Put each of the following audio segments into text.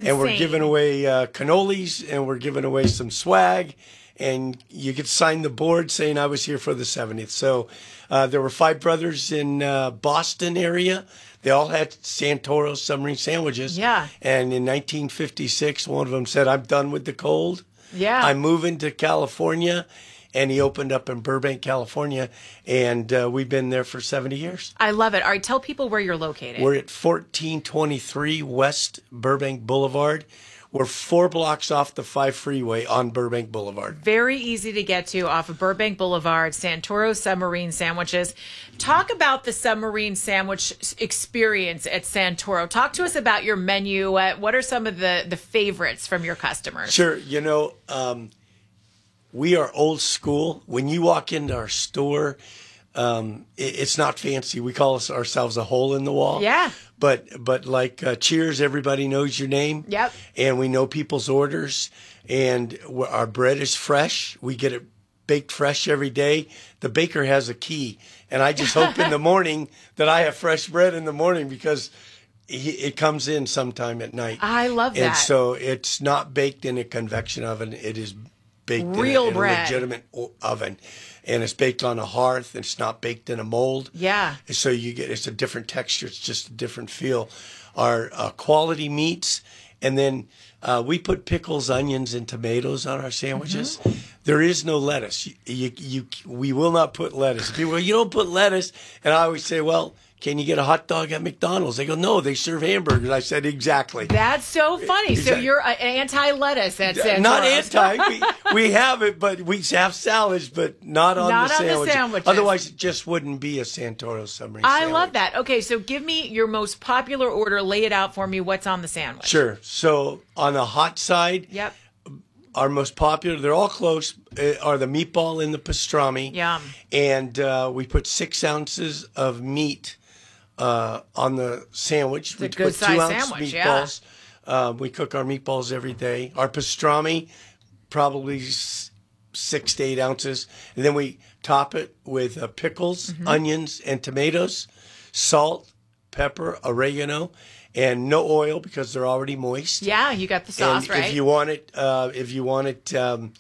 And we're giving away cannolis, and we're giving away some swag. And you get to sign the board saying I was here for the 70th. So there were 5 brothers in Boston area. They all had Santoro submarine sandwiches. Yeah. And in 1956, one of them said, I'm done with the cold. Yeah. I'm moving to California. And he opened up in Burbank, California. And we've been there for 70 years. I love it. All right, tell people where you're located. We're at 1423 West Burbank Boulevard. We're 4 blocks off the 5 freeway on Burbank Boulevard. Very easy to get to off of Burbank Boulevard, Santoro Submarine Sandwiches. Talk about the submarine sandwich experience at Santoro. Talk to us about your menu. What are some of the favorites from your customers? Sure. You know, we are old school. When you walk into our store, it's not fancy. We call ourselves a hole in the wall. Yeah. But like Cheers, everybody knows your name. Yep. And we know people's orders. And our bread is fresh. We get it baked fresh every day. The baker has a key. And I just hope in the morning that I have fresh bread in the morning because it comes in sometime at night. I love that. And so it's not baked in a convection oven. It is baked Real in a bread. legitimate oven. And it's baked on a hearth. And it's not baked in a mold. Yeah. So it's a different texture. It's just a different feel. Our quality meats. And then we put pickles, onions, and tomatoes on our sandwiches. Mm-hmm. There is no lettuce. We will not put lettuce. People go, you don't put lettuce. And I always say, well, can you get a hot dog at McDonald's? They go, no, they serve hamburgers. I said, exactly. That's so funny. Exactly. So you're anti-lettuce at Santoro. Not anti. We have it, but we have salads, but not on the sandwiches. Otherwise, it just wouldn't be a Santoro submarine sandwich. I love that. Okay, so give me your most popular order. Lay it out for me. What's on the sandwich? Sure. So on the hot side, yep. Our most popular, they're all close, are the meatball and the pastrami. Yum. And we put 6 ounces of meat on the sandwich. It's a good size sandwich, meatballs. Yeah. We cook our meatballs every day. Our pastrami, probably 6 to 8 ounces. And then we top it with pickles, onions, and tomatoes, salt, pepper, oregano, and no oil because they're already moist. Yeah, you got the sauce, and right? If you want it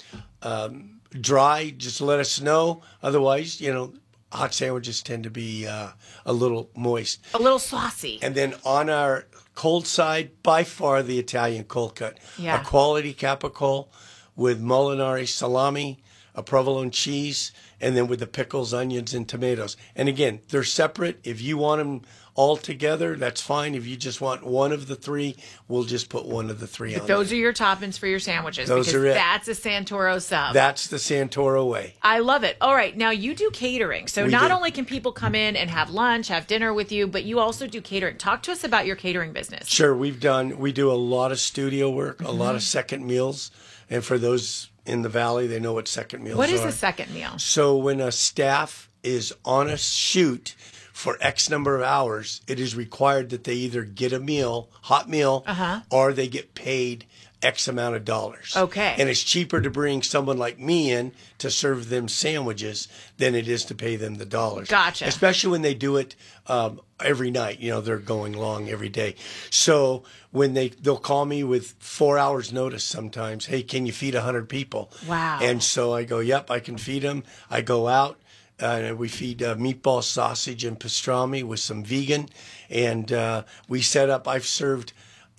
dry, just let us know. Otherwise, hot sandwiches tend to be a little moist. A little saucy. And then on our cold side, by far the Italian cold cut. Yeah. A quality capicola with Molinari salami, a provolone cheese, and then with the pickles, onions, and tomatoes. And again, they're separate. If you want them all together, that's fine. If you just want one of the 3, we'll just put one of the 3 on. Those are your toppings for your sandwiches. Those because are it. That's a Santoro sub. That's the Santoro way. I love it. All right, now you do catering. So not only can people come in and have lunch, have dinner with you, but you also do catering. Talk to us about your catering business. Sure, we do a lot of studio work, a lot of second meals. And for those in the Valley, they know what second meals are. What is a second meal? So when a staff is on a shoot for X number of hours, it is required that they either get a meal, hot meal, or they get paid X amount of dollars. Okay. And it's cheaper to bring someone like me in to serve them sandwiches than it is to pay them the dollars. Gotcha. Especially when they do it every night. They're going long every day. So when they'll call me with 4 hours notice sometimes, hey, can you feed 100 people? Wow. And so I go, yep, I can feed them. I go out. We feed meatball, sausage, and pastrami with some vegan, and we set up. I've served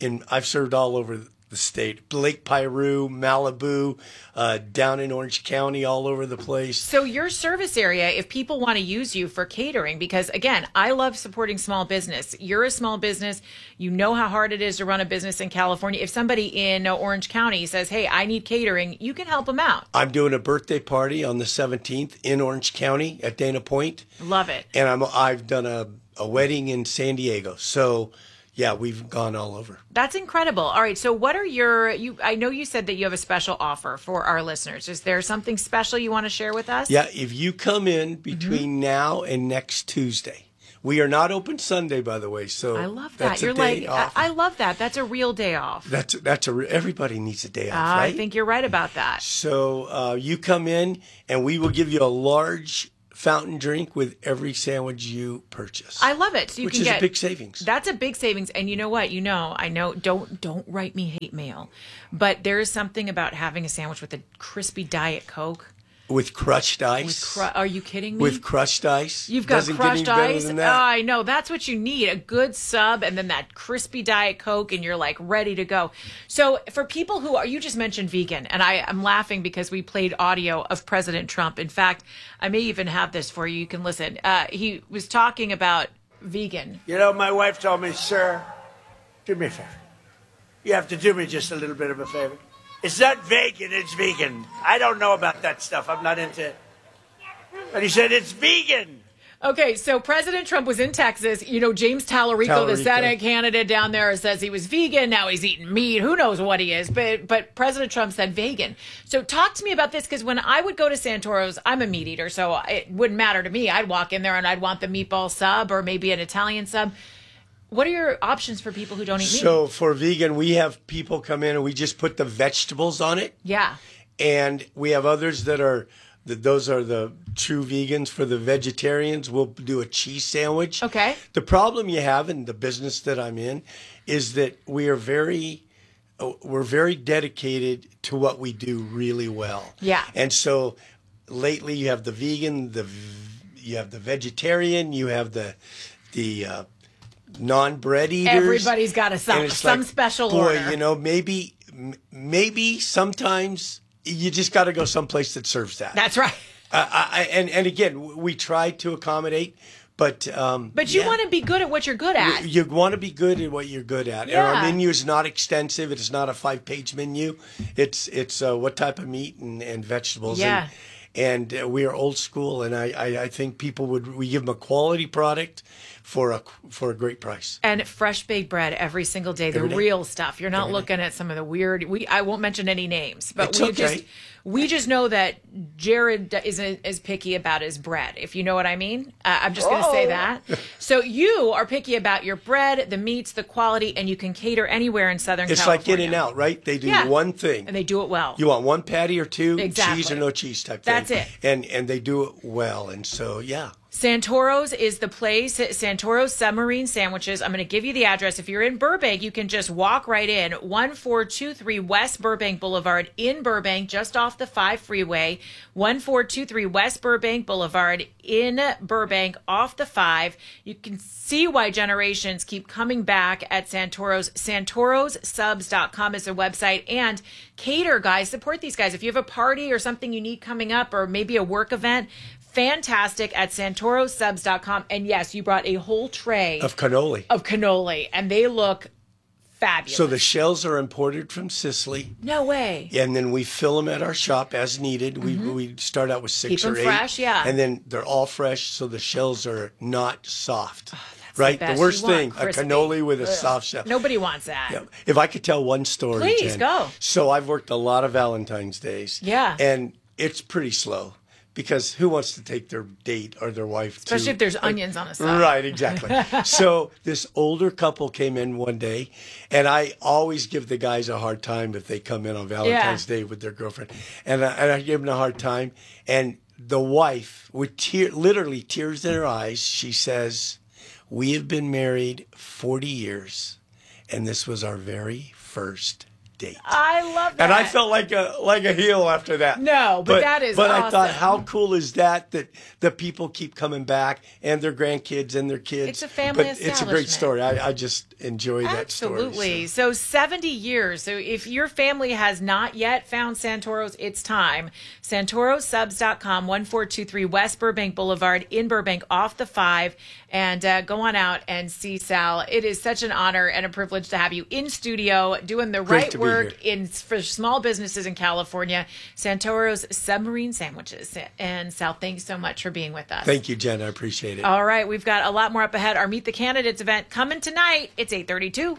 all over the state: Lake Piru, Malibu, down in Orange County, all over the place. So your service area, if people want to use you for catering, because again, I love supporting small business. You're a small business. You know how hard it is to run a business in California. If somebody in Orange County says, hey, I need catering, you can help them out. I'm doing a birthday party on the 17th in Orange County at Dana Point. Love it. And I've done a wedding in San Diego. So yeah, we've gone all over. That's incredible. All right. So what are I know you said that you have a special offer for our listeners. Is there something special you want to share with us? Yeah. If you come in between now and next Tuesday, we are not open Sunday, by the way. So I love that. That's You're a day off. I love that. That's a real day off. Everybody needs a day off, right? I think you're right about that. So you come in and we will give you a large fountain drink with every sandwich you purchase. I love it. So which is a big savings. That's a big savings. And you know what? I know, don't write me hate mail, but there is something about having a sandwich with a crispy Diet Coke. With crushed ice. Are you kidding me? With crushed ice. You've got Doesn't crushed get any better ice. than that. Oh, I know. That's what you need. A good sub and then that crispy Diet Coke and you're like ready to go. So for people who are, you just mentioned vegan, and I'm laughing because we played audio of President Trump. In fact, I may even have this for you. You can listen. He was talking about vegan. You know, my wife told me, sir, do me a favor. You have to do me just a little bit of a favor. It's not vegan, it's vegan. I don't know about that stuff. I'm not into it. But he said it's vegan. Okay, so President Trump was in Texas. You know, James Tallarico, the Senate candidate down there, says he was vegan. Now he's eating meat. Who knows what he is? But President Trump said vegan. So talk to me about this, because when I would go to Santoro's, I'm a meat eater, so it wouldn't matter to me. I'd walk in there and I'd want the meatball sub or maybe an Italian sub. What are your options for people who don't eat meat? So for vegan, we have people come in and we just put the vegetables on it. Yeah. And we have others those are the true vegans. For the vegetarians, we'll do a cheese sandwich. Okay. The problem you have in the business that I'm in is that we're very dedicated to what we do really well. Yeah. And so lately you have the vegan, you have the vegetarian, you have the non-bread eaters. Everybody's got some special order. Boy, you know, maybe sometimes you just got to go someplace that serves that. That's right. And again, we try to accommodate, but you want to be good at what you're good at. You want to be good at what you're good at. Yeah. And our menu is not extensive. It is not a 5-page menu. It's what type of meat and vegetables. Yeah. And we are old school, and I think we give them a quality product for a great price. And fresh baked bread every single day, the real stuff. You're not looking at some of the weird. I won't mention any names, but we just know that Jared isn't as picky about his bread, if you know what I mean. I'm just going to say that. So you are picky about your bread, the meats, the quality, and you can cater anywhere in Southern California. It's like In-N-Out, right? They do one thing. And they do it well. You want one patty or two, exactly. Cheese or no cheese type thing. That's it. And they do it well. And so, yeah. Santoro's is the place. Santoro's Submarine Sandwiches. I'm going to give you the address. If you're in Burbank, you can just walk right in. 1423 West Burbank Boulevard in Burbank, just off the 5 freeway. 1423 West Burbank Boulevard in Burbank, off the 5. You can see why generations keep coming back at Santoro's. SantoroSubs.com is their website. And cater, guys. Support these guys. If you have a party or something you need coming up, or maybe a work event, fantastic at SantoroSubs.com. And yes, you brought a whole tray of cannoli. And they look fabulous. So the shells are imported from Sicily. No way. And then we fill them at our shop as needed. Mm-hmm. We start out with 6 or 8. Keep them fresh, yeah. And then they're all fresh, so the shells are not soft. Oh, right? The worst thing, crispy. A cannoli with a soft shell. Nobody wants that. Yeah. If I could tell one story, please Jen. Go. So I've worked a lot of Valentine's Days. Yeah. And it's pretty slow. Because who wants to take their date or their wife especially if there's onions on a side. Right, exactly. So this older couple came in one day, and I always give the guys a hard time if they come in on Valentine's Day with their girlfriend. And I give them a hard time. And the wife, with literally tears in her eyes, she says, "We have been married 40 years, and this was our very first date." I love that. And I felt like a heel after that. No, but that is But awesome. I thought, how cool is that the people keep coming back, and their grandkids and their kids. It's a family But it's a great story. I just enjoy that story. Absolutely. So 70 years. So if your family has not yet found Santoro's, it's time. SantoroSubs.com, 1423 West Burbank Boulevard in Burbank, off the 5. And go on out and see Sal. It is such an honor and a privilege to have you in studio doing the right work for small businesses in California. Santoro's Submarine Sandwiches. And Sal, thanks so much for being with us. Thank you, Jen. I appreciate it. All right. We've got a lot more up ahead. Our Meet the Candidates event coming tonight. It's 8:32.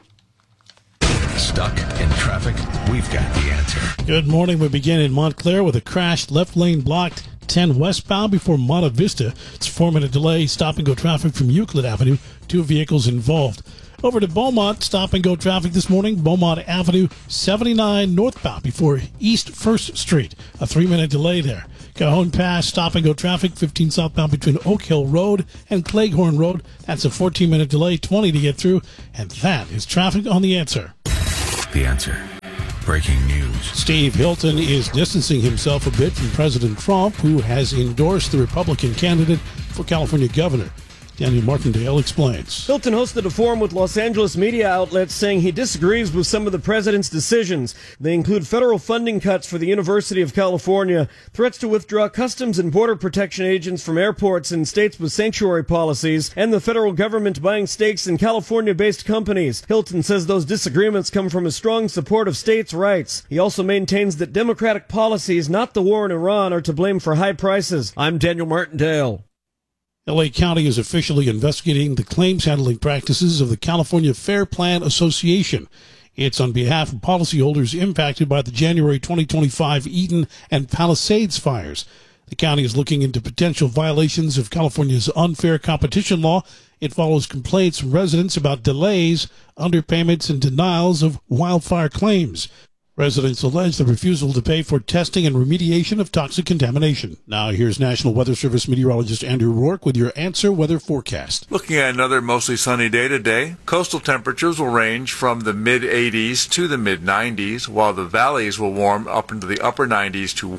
Stuck in traffic? We've got the answer. Good morning. We begin in Montclair with a crashed left lane blocked 10 westbound before Monta Vista. It's a 4-minute delay. Stop and go traffic from Euclid Avenue. 2 vehicles involved. Over to Beaumont. Stop and go traffic this morning. Beaumont Avenue 79 northbound before East 1st Street. A 3-minute delay there. Cajon Pass, stop-and-go traffic, 15 southbound between Oak Hill Road and Cleghorn Road. That's a 14-minute delay, 20 to get through. And that is traffic on The Answer. The Answer. Breaking news. Steve Hilton is distancing himself a bit from President Trump, who has endorsed the Republican candidate for California governor. Daniel Martindale explains. Hilton hosted a forum with Los Angeles media outlets saying he disagrees with some of the president's decisions. They include federal funding cuts for the University of California, threats to withdraw Customs and Border Protection agents from airports in states with sanctuary policies, and the federal government buying stakes in California-based companies. Hilton says those disagreements come from a strong support of states' rights. He also maintains that Democratic policies, not the war in Iran, are to blame for high prices. I'm Daniel Martindale. L.A. County is officially investigating the claims handling practices of the California Fair Plan Association. It's on behalf of policyholders impacted by the January 2025 Eden and Palisades fires. The county is looking into potential violations of California's unfair competition law. It follows complaints from residents about delays, underpayments, and denials of wildfire claims. Residents allege the refusal to pay for testing and remediation of toxic contamination. Now here's National Weather Service meteorologist Andrew Rourke with your Answer Weather forecast. Looking at another mostly sunny day today, coastal temperatures will range from the mid-80s to the mid-90s, while the valleys will warm up into the upper 90s to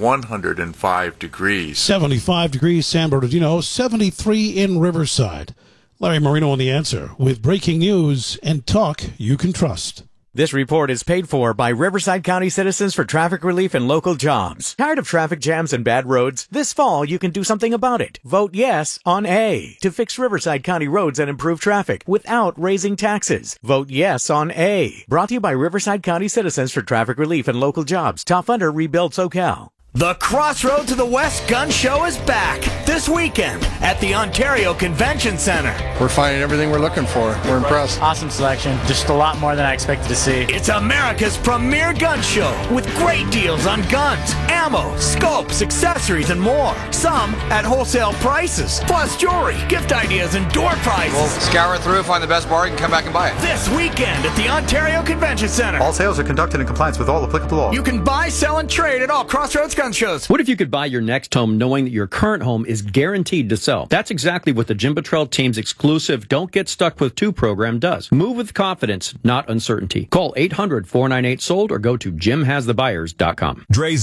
105 degrees. 75 degrees San Bernardino, 73 in Riverside. Larry Marino on The Answer with breaking news and talk you can trust. This report is paid for by Riverside County Citizens for Traffic Relief and Local Jobs. Tired of traffic jams and bad roads? This fall, you can do something about it. Vote yes on A to fix Riverside County roads and improve traffic without raising taxes. Vote yes on A. Brought to you by Riverside County Citizens for Traffic Relief and Local Jobs. Top funder, Rebuild SoCal. The Crossroad to the West Gun Show is back this weekend at the Ontario Convention Center. We're finding everything we're looking for. We're impressed. Awesome selection. Just a lot more than I expected to see. It's America's premier gun show with great deals on guns, ammo, scopes, accessories, and more. Some at wholesale prices, plus jewelry, gift ideas, and door prizes. We'll scour through, find the best bargain, come back and buy it. This weekend at the Ontario Convention Center. All sales are conducted in compliance with all applicable law. You can buy, sell, and trade at all Crossroads gun shows. What if you could buy your next home knowing that your current home is guaranteed to sell? That's exactly what the Jim Buttrell team's exclusive Don't Get Stuck With 2 program does. Move with confidence, not uncertainty. Call 800-498-SOLD or go to jimhasthebuyers.com. Dre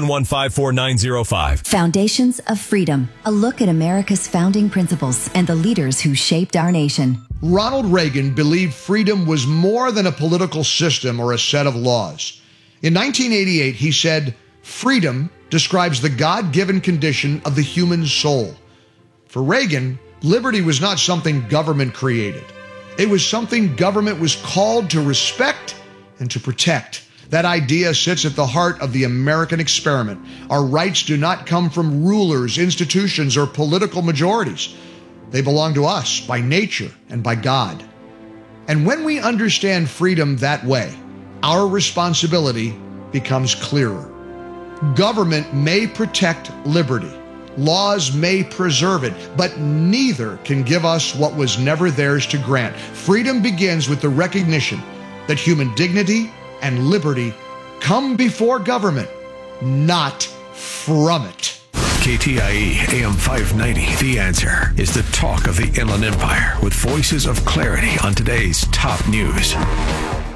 011544905. Foundations of Freedom. A look at America's founding principles and the leaders who shaped our nation. Ronald Reagan believed freedom was more than a political system or a set of laws. In 1988, he said, "Freedom describes the God-given condition of the human soul." For Reagan, liberty was not something government created. It was something government was called to respect and to protect. That idea sits at the heart of the American experiment. Our rights do not come from rulers, institutions, or political majorities. They belong to us by nature and by God. And when we understand freedom that way, our responsibility becomes clearer. Government may protect liberty. Laws may preserve it, but neither can give us what was never theirs to grant. Freedom begins with the recognition that human dignity and liberty come before government, not from it. KTIE AM 590, The Answer, is the talk of the Inland Empire with voices of clarity on today's top news.